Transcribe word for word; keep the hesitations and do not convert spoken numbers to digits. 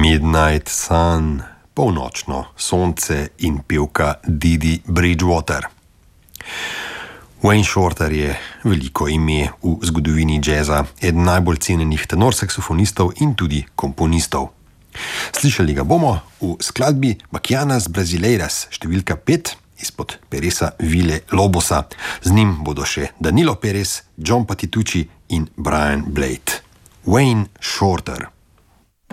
Midnight Sun, polnočno sonce in pevka Didi Bridgewater. Wayne Shorter je veliko ime v zgodovini jazza, eden najbolj cenjenih tenor-saksofonistov in tudi komponistov. Slišali ga bomo v skladbi Baquianas Brasileiras številka pet izpod peresa Ville Lobosa. Z njim bodo še Danilo Perez, John Patitucci in Brian Blade. Wayne Shorter.